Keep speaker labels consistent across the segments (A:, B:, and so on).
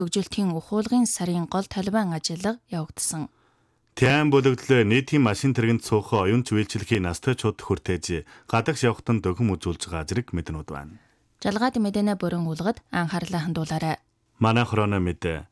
A: хөгжилтийн ухуулгын сарын гол талбайн ажиллага явагдсан.
B: Тян бүлэглэлээ нийтийн машин тэргэнд суухан оюун чүйлчлэхийн настай чууд хүртээж гадагш явахтан дөхөм үзүүлж байгаа зэрэг мэднүүд байна.
A: Жалгаад мэдэнэ бүрэн улгад анхаарлаа хандуулаарай.
B: Манай хороно мэдээ.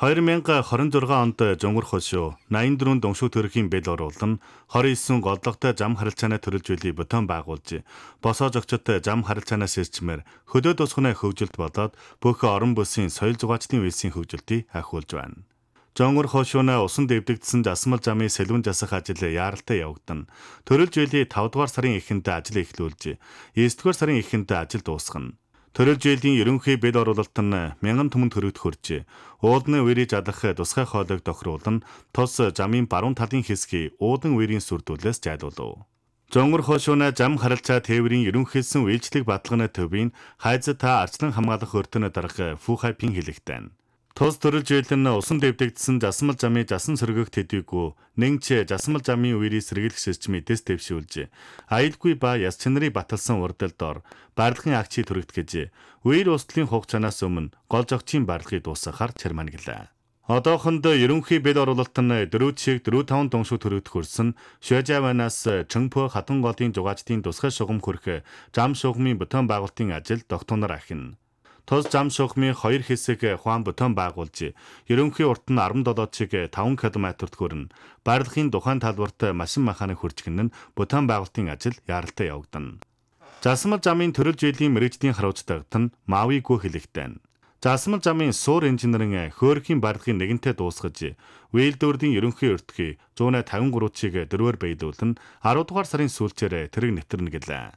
B: 2026 онд Жонгор хошуу 84 дуншуу төрхийн бэл оруулан 29 голлогтой зам харилцааны төрөлжүүлийг ботон байгуулж босоож огчод зам харилцаанаас ирчмээр хөдөө тусганы хөгжилт болоод бүх орон бүсийн соёл зугаачдын үйлсийн хөгжилтийг ахиулж байна. Жонгор хошууна усан дэвдэгдсэн засмал замын сэлвэн засах ажил яаралтай явагдана. Төрөлжүүлийг 5 дугаар сарын эхэнд ажил эхлүүлж 9 дугаар сарын эхэнд ажил дуусгана. Төрөлжүүллийн ерөнхий бэл оруулалт нь 1000 түмэн төгрөгт хүрч уулны үерийг адах тусгай хоолойг тохируулан тус замын баруун талын хэсгийг уудан үерийн сүрдүүлээс зайлуулв. Жонгор хошууна зам харилцаа тээврийн ерөнхийлсөн үйлчлэг баталгааны төвийн хайз та арчлан хамгаалах өртөнд дарга Фухайпин хэлэхтэн. Тус төрөлжүүлэл нь усан дэвдэгдсэн засмал замын засан сөргөх төдийгүй нэгч засмал замын үерийг сэргийлэх системийг дэс дэвшүүлж аюулгүй ба яс чанарын баталсан урдалд ор барилгын агчийг төрөгдгөж үер устлийн хугацаанаас өмнө гол зохицын барилгыг дуусгахаар чарманаглаа. Одоохонд ерөнхий бэл оруулалт нь 4-5 дуншуу төрөгдөх хүрсэн Шөжаванаас Чөнгпө хатан голын зугаачдын тусгай шугам хүрэх зам шугамын бетон байгуулалтын ажил тогтооноор ахина. Тус зам шугамын 2 хэсэг хуан бетон байгуулж ерөнхий урт нь 17 чиг 5 км-т хүрнэ. Барилгын тухайн талбарт машин механик хүрчгэн нь бетон байгуулалтын ажил яаралтай явагдана. Засмал замын төрөлжүүллийн мэргэжлийн харуулцлагт нь Мавиго хэлэхтэн. Засмал замын суур инженерийн хөөрхийн барилгын нэгэнтээ дуусгаж Вэлдүрдийн ерөнхий өртгий 153 чиг 4-өр биелүүлэн 10 дугаар сарын сүүлчээр тэрэг нэвтэрнэ гэлээ.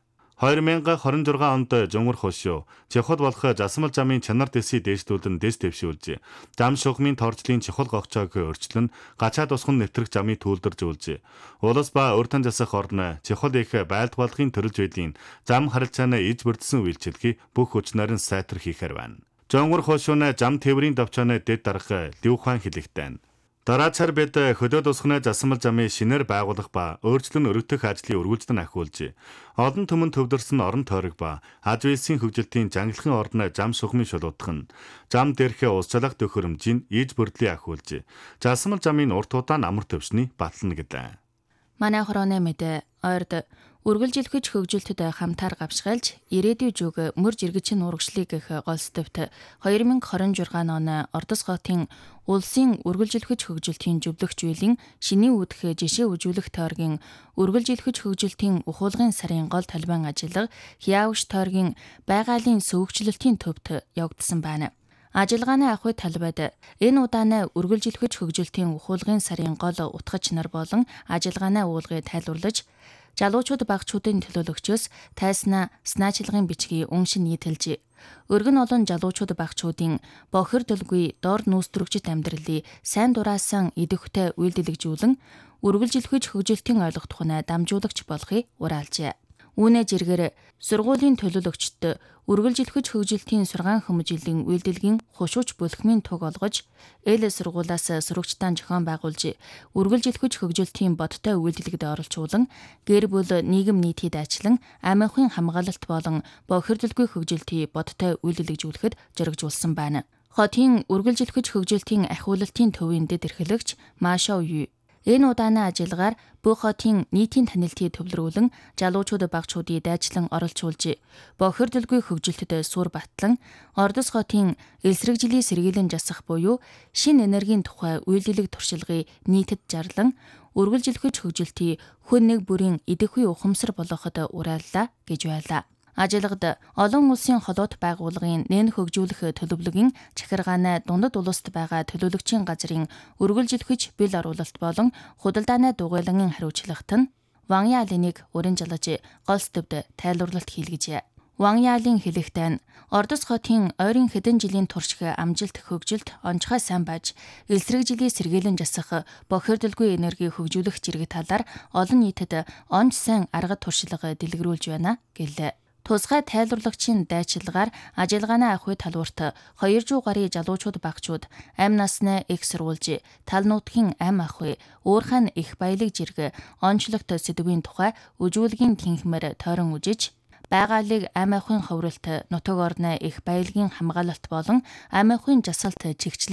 B: 2026 онд Жонгор хошуу чухал болох засмал замын чанар дэсийг дээшлүүлэн дэс дэвшүүлж зам шугамын торчлын чухал гогчоог өөрчлөн гачаад усхан нэвтрэх замыг түүлдэржүүлж улс ба уртан засах орн чухал их байлдвалгын төрөлжүүллийн зам харилцааны иж бүрдсэн үйлчлэгийг бүх хүчнээр нь сайтар хийхээр байна. Жонгор хошууна зам тээврийн давчааны дэд дарга Ливхан хэлэхтэн. Дараачаар бид хөдөө тусганы засмал замын шинээр байгуулах ба өөрчлөн өргөдөх ажлын үргэлжлэн ахиулж олон түмэн төвлөрсөн орон тойрог ба аж үйлсийн хөгжилтийн жангалахын орны зам шугамын шулуутах нь зам дээрх ус-чалах төхөөрөмжийн иж бүрдлийг ахиулж засмал замын урт удаан амар төвшний батлана гэлээ.
A: Манай хороны мэдээ ойрд үргэлжилгэж хөгжилтөд хамтаар гавшгайлж ирээдүйн жүг мөр жиргэчин урагшлыг гэх гол сэдвт 2026 оны Ордос хотын улсын үргэлжилгэж хөгжилтийн зөвлөгч үеийн шинийн үүдх жишээ үзүүлэх тойргийн үргэлжилгэж хөгжилтийн ухуулгын сарын гол талбайн ажиллага Хяавш тойргийн байгалийн сөвөгчлөлтийн төвд явагдсан байна. Ажиллагааны ахуй талбайд энэ удааны үргэлжилгэж хөгжилтийн ухуулгын сарын гол утгач нар болон ажиллагааны уулгыг тайлбарлаж залуучууд багчуудын төлөөлөгчөөс тайснаа санаачилгын бичгийг уншин нийтэлж өргөн олон залуучууд багчуудын бохирдолгүй дор нүүстрэгжит амьдралыг сайн дураасан идэвхтэй үйлдэлэгжүүлэн үргэлжилгэж хөгжилтийн ойлгох тухай дамжуулагч болохыг ураалжээ. Үүнээ зэргээр сургуулийн төлөөлөгчд үргэлжилгэж хөгжилтийн сургаан хүмүүжлийн үйлдэлгийн хушууч бүлхмийн туг олгож эл сургуулиас сурагчдаа зохион байгуулж үргэлжилгэж хөгжилтийн бодтой үйлдэлд оролцуулан гэр бүл нийгэм нийтийн дайчлан амийнхын хамгаалалт болон бохирдолгүй хөгжилтийг бодтой үйлдэлжүүлэхэд зоригжуулсан байна. Хотын үргэлжилгэж хөгжилтийн ахиулалтын төвийн дэд эрхлэгч Маша Ю энэ удааны ажиллагаар бүх хотын нийтийн танилтыг төвлөрүүлэн залуучууд багчуудыг дайчлан оролцуулж бохирдолгүй хөгжилтөд сур батлан Ордос хотын элсрэгжлийн сэргийлэн жасах буюу шин энергийн тухай үйлдэлэг туршилгыг нийтэд зарлан үргэлжилгэж хөгжилтийг хүн нэг бүрийн идэвхүй ухамсар болгоход уриаллаа гэж байлаа. Ажиллагад олон улсын холоот байгууллагын нэн хөгжүүлэх төлөвлөгийн захиргааны дундад улсад байгаа төлөөлөгчийн газрын үргэлжилгэж бэл оруулалт болон худалдааны дугуйлангийн хариуцлагт нь Ван Ялиныг урин жалгаж гол сэдвд тайлбарлалт хийлгэжээ. Ван Ялин хэлэхдээ Ордос хотын ойрын хэдэн жилийн турших амжилт хөгжилт онцгой сайн байж элсрэгжлийн сэргийлэн жасах бохирдолгүй энерги хөгжүүлэх зэрэг талаар олон нийтэд онц сайн арга туршлага дэлгэрүүлж байна гэлээ. Тусгай тайлбарлагчийн дайчилгаар ажиллагааны ахуй талбарт 200 гаруй залуучууд багчууд амь насны их сурвалж тал нутгийн амь ахуй уурхайн их баялаг зэрэг онцлогт сэдвийн тухай үжүүлгийн тэнхмээр тойрон үжиж байгаалыг амь ахуйн ховролт нутаг орны их баялагын хамгаалалт болон амь ахуйн жасалт чигчлэг